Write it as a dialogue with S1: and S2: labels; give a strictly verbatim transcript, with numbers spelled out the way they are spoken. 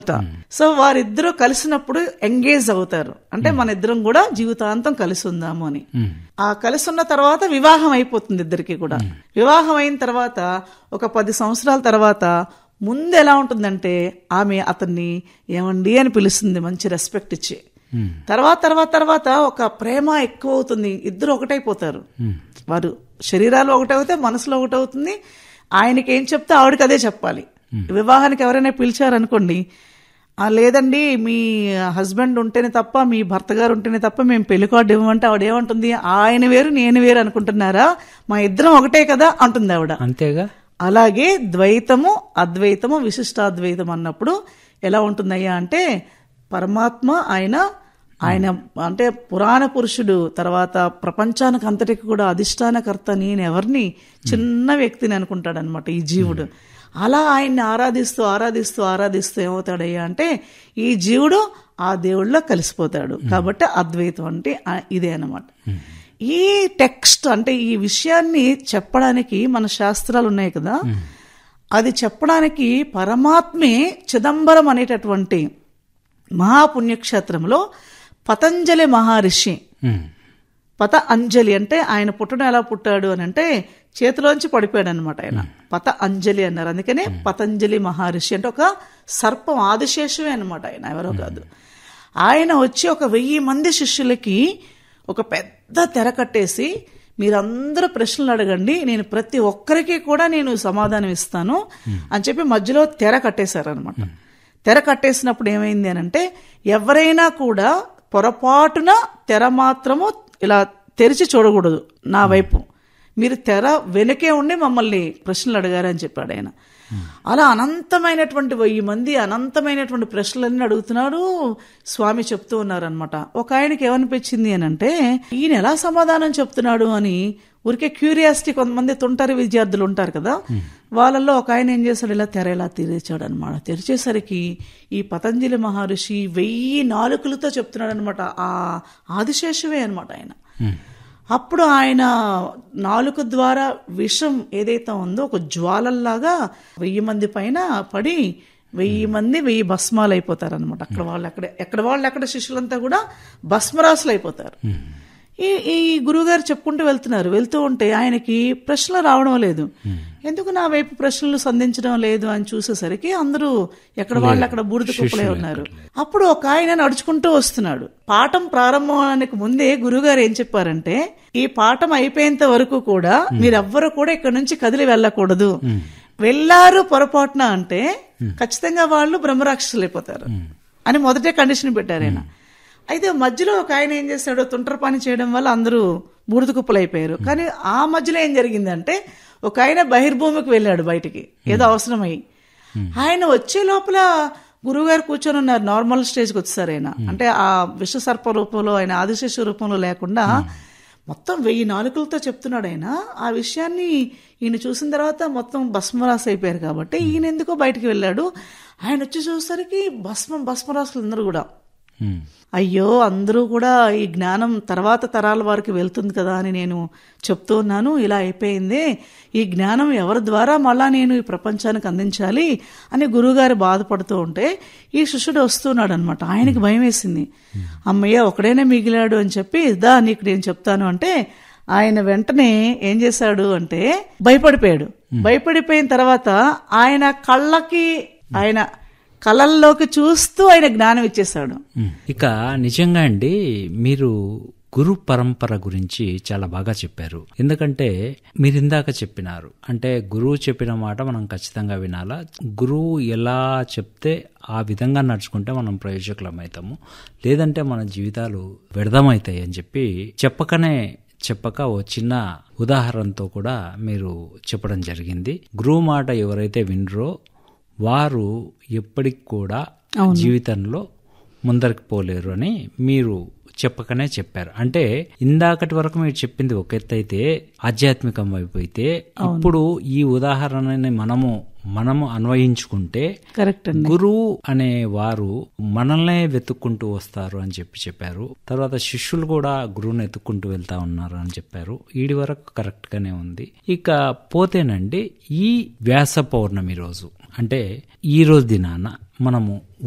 S1: So వారిద్దరూ కలిసినప్పుడు engage అవుతారు. అంటే మన ఇద్దరం కూడా జీవితాంతం కలిసి ఉందాము అని. ఆ కలిసి ఉన్న తర్వాత వివాహం అయిపోతుంది ఇద్దరికి కూడా. వివాహం అయిన తర్వాత ఒక పది సంవత్సరాల తర్వాత ముందు ఎలా ఉంటుందంటే ఆమె అతన్ని ఏమండి అని పిలుస్తుంది, మంచి రెస్పెక్ట్ ఇచ్చి. తర్వాత తర్వాత తర్వాత ఒక ప్రేమ ఎక్కువ అవుతుంది, ఇద్దరు ఒకటైపోతారు. వారు శరీరాలు ఒకటవుతే మనసులో ఒకటవుతుంది. ఆయనకి ఏం చెప్తే ఆవిడకి అదే చెప్పాలి. వివాహానికి ఎవరైనా పిలిచారనుకోండి, లేదండి మీ హస్బెండ్ ఉంటేనే తప్ప, మీ భర్త గారు ఉంటేనే తప్ప మేము పెళ్లి కార్డు ఇవ్వమంటే ఆవిడ ఏమంటుంది, ఆయన వేరు నేను వేరు అనుకుంటున్నారా, మా ఇద్దరం ఒకటే కదా అంటుంది ఆవిడ.
S2: అంతేగా.
S1: అలాగే ద్వైతము అద్వైతము విశిష్టాద్వైతం అన్నప్పుడు ఎలా ఉంటుందయ్యా అంటే పరమాత్మ ఆయన ఆయన అంటే పురాణ పురుషుడు, తర్వాత ప్రపంచానికి అంతటికి కూడా అధిష్టానకర్త, నేను ఎవరిని చిన్న వ్యక్తిని అనుకుంటాడనమాట ఈ జీవుడు. అలా ఆయన్ని ఆరాధిస్తూ ఆరాధిస్తూ ఆరాధిస్తూ ఏమవుతాడయ్యా అంటే ఈ జీవుడు ఆ దేవుళ్ళలో కలిసిపోతాడు. కాబట్టి అద్వైతం అంటే ఇదే అన్నమాట. ఈ టెక్స్ట్ అంటే ఈ విషయాన్ని చెప్పడానికి మన శాస్త్రాలు ఉన్నాయి కదా, అది చెప్పడానికి పరమాత్మే చిదంబరం అనేటటువంటి మహాపుణ్యక్షేత్రంలో పతంజలి మహర్షి, పత అంజలి అంటే ఆయన పుట్టడం ఎలా పుట్టాడు అని అంటే చేతిలోంచి పడిపోయాడు అనమాట ఆయన. పత అంజలి అన్నారు, అందుకనే పతంజలి మహర్షి అంటే ఒక సర్పం, ఆదిశేషువే అనమాట ఆయన, ఎవరో కాదు. ఆయన వచ్చి ఒక వెయ్యి మంది శిష్యులకి ఒక పెద్ద తెర కట్టేసి మీరందరూ ప్రశ్నలు అడగండి, నేను ప్రతి ఒక్కరికి కూడా నేను సమాధానం ఇస్తాను అని చెప్పి మధ్యలో తెర కట్టేశారనమాట. తెర కట్టేసినప్పుడు ఏమైంది అని అంటే ఎవరైనా కూడా పొరపాటున తెర మాత్రము ఇలా తెరిచి చూడకూడదు నా వైపు, మీరు తెర వెనుకే ఉండి మమ్మల్ని ప్రశ్నలు అడిగారని చెప్పాడు ఆయన. అలా అనంతమైనటువంటి వెయ్యి మంది అనంతమైనటువంటి ప్రశ్నలన్నీ అడుగుతున్నాడు. స్వామి చెప్తూ ఉన్నారనమాట. ఒక ఆయనకి ఏమనిపించింది అని అంటే ఈయన ఎలా సమాధానం చెప్తున్నాడు అని ఊరికే క్యూరియాసిటీ, కొంతమంది తుంటారు విద్యార్థులు ఉంటారు కదా, వాళ్ళల్లో ఒక ఆయన ఏం చేశాడు, ఇలా తెర ఇలా తెరిచాడు అనమాట. తెరిచేసరికి ఈ పతంజలి మహర్షి వెయ్యి నాలుకలతో చెప్తున్నాడు అనమాట. ఆ ఆదిశేషువే అనమాట ఆయన. అప్పుడు ఆయన నాలుక ద్వారా విషం ఏదైతే ఉందో ఒక జ్వాలల్లాగా వెయ్యి మంది పైన పడి వెయ్యి మంది వెయ్యి భస్మాలు అయిపోతారు అనమాట. అక్కడ వాళ్ళు ఎక్కడ ఎక్కడ వాళ్ళు ఎక్కడ శిష్యులంతా కూడా భస్మరాసులు అయిపోతారు. ఈ ఈ గురువుగారు చెప్పుకుంటూ వెళ్తున్నారు. వెళ్తూ ఉంటే ఆయనకి ప్రశ్నలు రావడం లేదు. ఎందుకు నా వైపు ప్రశ్నలు సంధించడం లేదు అని చూసేసరికి అందరూ ఎక్కడ వాళ్ళు అక్కడ బూడిద కుప్పలే ఉన్నారు. అప్పుడు ఒక ఆయన నడుచుకుంటూ వస్తున్నాడు. పాఠం ప్రారంభానికి ముందే గురువుగారు ఏం చెప్పారంటే ఈ పాఠం అయిపోయేంత వరకు కూడా మీరెవ్వరూ కూడా ఇక్కడ నుంచి కదిలి వెళ్ళకూడదు, వెళ్ళారు పొరపాటున అంటే ఖచ్చితంగా వాళ్ళు బ్రహ్మరాక్షసులు అయిపోతారు అని మొదటే కండిషన్ పెట్టారు ఆయన. అయితే మధ్యలో ఒక ఆయన ఏం చేశాడు, తుంటర పని చేయడం వల్ల అందరూ బూడిద కుప్పలు అయిపోయారు. కానీ ఆ మధ్యలో ఏం జరిగిందంటే ఒక ఆయన బహిర్భూమికి వెళ్ళాడు బయటికి ఏదో అవసరమై. ఆయన వచ్చే లోపల గురువుగారు కూర్చొని ఉన్నారు, నార్మల్ స్టేజ్కి వచ్చేసారు ఆయన. అంటే ఆ విషసర్ప రూపంలో ఆయన ఆదిశేషు రూపంలో లేకుండా మొత్తం వెయ్యి నాలుకలతో చెప్తున్నాడు ఆయన. ఆ విషయాన్ని ఈయన చూసిన తర్వాత మొత్తం భస్మరాశి అయిపోయారు కాబట్టి ఈయన ఎందుకో బయటికి వెళ్ళాడు. ఆయన వచ్చి చూసేసరికి భస్మం భస్మరాశులు అందరూ కూడా అయ్యో అందరూ కూడా ఈ జ్ఞానం తర్వాత తరాల వారికి వెళ్తుంది కదా అని నేను చెప్తూ ఉన్నాను, ఇలా అయిపోయింది, ఈ జ్ఞానం ఎవరి ద్వారా మళ్ళా నేను ఈ ప్రపంచానికి అందించాలి అని గురువుగారు బాధపడుతూ ఉంటే ఈ శిష్యుడు వస్తున్నాడు అనమాట. ఆయనకి భయం వేసింది, అమ్మయ్య ఒకడైనా మిగిలాడు అని చెప్పి దా నీకు నేను చెప్తాను అంటే ఆయన వెంటనే ఏం చేశాడు అంటే భయపడిపోయాడు. భయపడిపోయిన తర్వాత ఆయన కళ్ళకి ఆయన కళల్లోకి చూస్తూ ఆయన జ్ఞానం ఇచ్చేశాడు.
S2: ఇక నిజంగా అండి మీరు గురు పరంపర గురించి చాలా బాగా చెప్పారు. ఎందుకంటే మీరు ఇందాక చెప్పినారు, అంటే గురువు చెప్పిన మాట మనం ఖచ్చితంగా వినాలా, గురువు ఎలా చెప్తే ఆ విధంగా నడుచుకుంటే మనం ప్రయోజకులం అవుతాము, లేదంటే మన జీవితాలు వ్యర్థమవుతాయి అని చెప్పి చెప్పకనే చెప్పక ఓ చిన్న ఉదాహరణతో కూడా మీరు చెప్పడం జరిగింది. గురువు మాట ఎవరైతే వినరో వారు ఎప్పటికి కూడా జీవితంలో ముందరికి పోలేరు అని మీరు చెప్పకనే చెప్పారు. అంటే ఇందాకటి వరకు మీరు చెప్పింది ఒక ఎత్తు అయితే ఆధ్యాత్మికం వైపు అయితే, ఇప్పుడు ఈ ఉదాహరణని మనము మనము అన్వయించుకుంటే గురువు అనే వారు మనల్నే వెతుక్కుంటూ వస్తారు అని చెప్పి చెప్పారు. తర్వాత శిష్యులు కూడా గురువుని ఎత్తుక్కుంటూ వెళ్తా ఉన్నారు అని చెప్పారు. ఈడి వరకు కరెక్ట్ గానే ఉంది. ఇక పోతేనండి ఈ వ్యాస పౌర్ణమి రోజు అంటే ఈ రోజు దినాన మనము